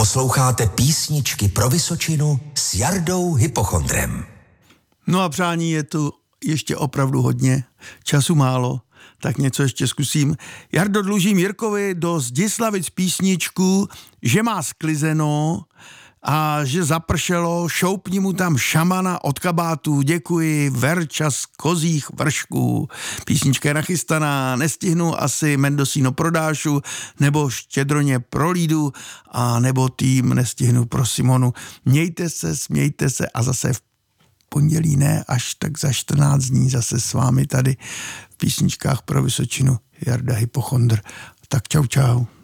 Posloucháte Písničky pro Vysočinu s Jardou Hypochondrem. No a přání je tu ještě opravdu hodně, času málo, tak něco ještě zkusím. Jardo, dlužím Jirkovi do Zdislavic písničku, že má sklizeno a že zapršelo, šoupni mu tam šamana od kabátu, děkuji, Verča z kozích vršků. Písnička je nachystaná, nestihnu asi Mendocino pro Dášu, nebo Štědroně pro Lídu, a nebo tým nestihnu pro Simonu. Mějte se, smějte se a zase v pondělí ne, až tak za 14 dní zase s vámi tady v Písničkách pro Vysočinu Jarda Hypochondr. Tak čau, čau.